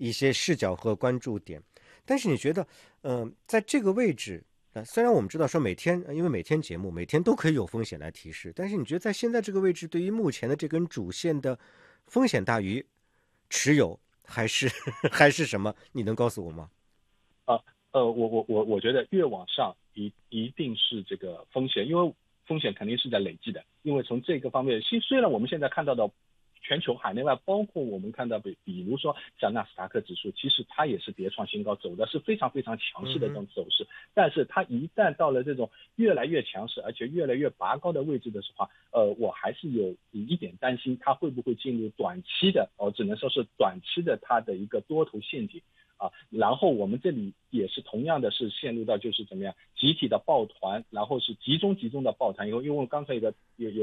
一些视角和关注点。但是你觉得，在这个位置，虽然我们知道说每天，因为每天节目每天都可以有风险来提示，但是你觉得在现在这个位置，对于目前的这根主线的风险大于持有，还是还是什么？你能告诉我吗？ 我觉得越往上一定是这个风险，因为风险肯定是在累积的。因为从这个方面，虽然我们现在看到的全球海内外，包括我们看到比如说像纳斯达克指数，其实它也是跌创新高，走的是非常非常强势的这种走势。但是它一旦到了这种越来越强势，而且越来越拔高的位置的时候，我还是有一点担心，它会不会进入短期的，只能说是短期的它的一个多头陷阱。然后我们这里也是同样的是陷入到就是怎么样集体的抱团，然后是集中的抱团，因为我刚才有个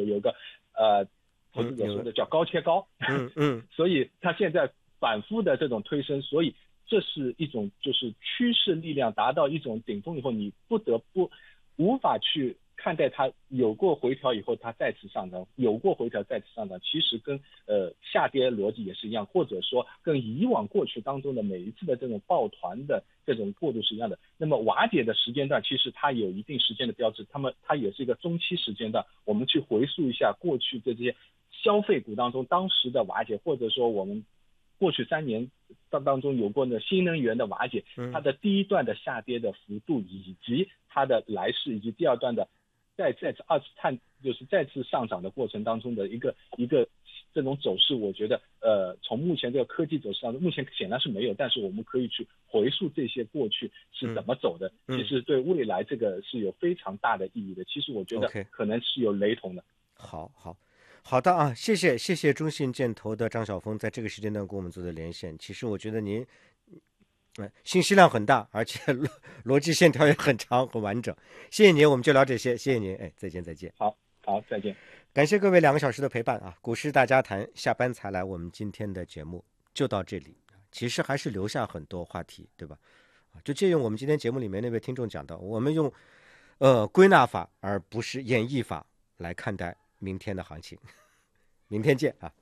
投资者说的叫高切高，所以他现在反复的这种推升，所以这是一种就是趋势力量达到一种顶峰以后，你不得不无法去看待它有过回调以后它再次上涨，有过回调再次上涨，其实跟下跌逻辑也是一样，或者说跟以往过去当中的每一次的这种抱团的这种过渡是一样的。那么瓦解的时间段其实它有一定时间的标志，它也是一个中期时间段。我们去回溯一下过去的这些消费股当中当时的瓦解，或者说我们过去3年当中有过的新能源的瓦解，它的第一段的下跌的幅度，以及它的来势，以及第二段的再次就是再次上涨的过程当中的一个这种走势，我觉得从目前这个科技走势当中，目前显然是没有，但是我们可以去回溯这些过去是怎么走的，其实对未来这个是有非常大的意义的。其实我觉得可能是有雷同的。 好的啊，谢谢中信建投的张晓峰在这个时间段跟我们做的连线。其实我觉得您信息量很大，而且逻辑线条也很长很完整。谢谢您，我们就聊这些，谢谢您，再见。 好，再见。 感谢各位2个小时的陪伴啊！股市大家谈下班才来，我们今天的节目就到这里。其实还是留下很多话题，对吧？就借用我们今天节目里面那位听众讲的，我们用归纳法而不是演绎法来看待明天的行情。明天见啊！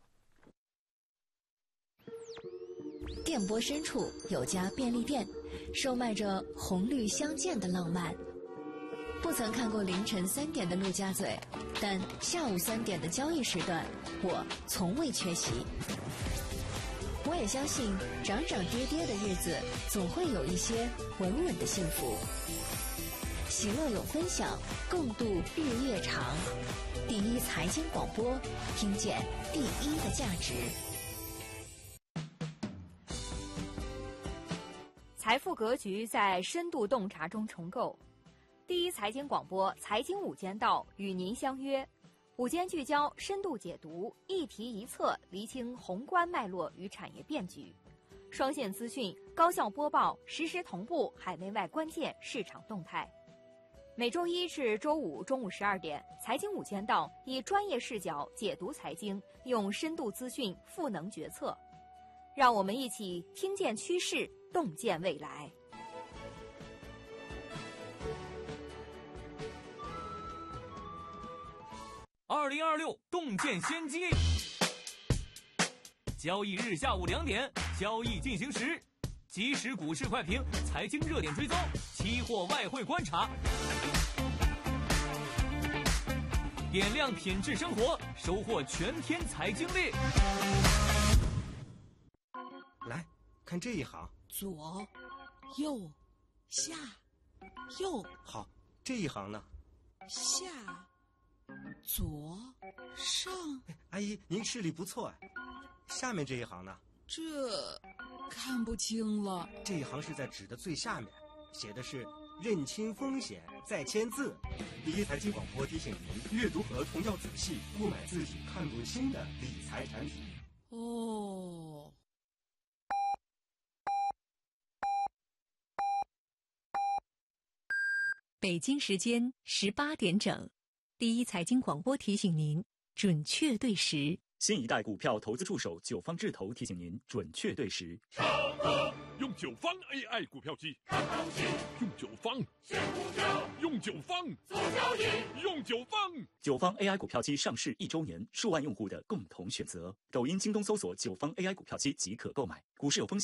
电波深处有家便利店，售卖着红绿相间的浪漫。不曾看过凌晨3点的陆家嘴，但下午3点的交易时段，我从未缺席。我也相信，涨涨跌跌的日子，总会有一些稳稳的幸福。喜乐有分享，共度日夜长。第一财经广播，听见第一的价值。 财富格局在深度洞察中重构。第一财经广播财经午间道与您相约，午间聚焦，深度解读，一题一策，厘清宏观脉络与产业变局，双线资讯，高效播报，实时同步海内外关键市场动态。每周1至周5中午12点，财经午间道以专业视角解读财经，用深度资讯赋能决策，让我们一起听见趋势，洞见未来。 2026洞见先机，交易日下午2点，交易进行时，即时股市快评，财经热点追踪，期货外汇观察，点亮品质生活，收获全天财经力。 来看这一行， 左右下右。 好，这一行呢？ 下左上。 阿姨，您视力不错哎。下面这一行呢？ 这看不清了。 这一行是在纸的最下面，写的是认清风险再签字。第一财经广播提醒您，阅读合同要仔细，勿买自己看不清的理财产品。 哦。 北京时间18点整，第一财经广播提醒您准确对时。 新一代股票投资助手九方智投提醒您准确对时。 用九方 AI 股票机，看行情；用九方选股票，用九方做交易，用九方。 九方 AI 股票机上市1周年，数万用户的共同选择。抖音、京东搜索九方 AI 股票机即可购买。股市有风险。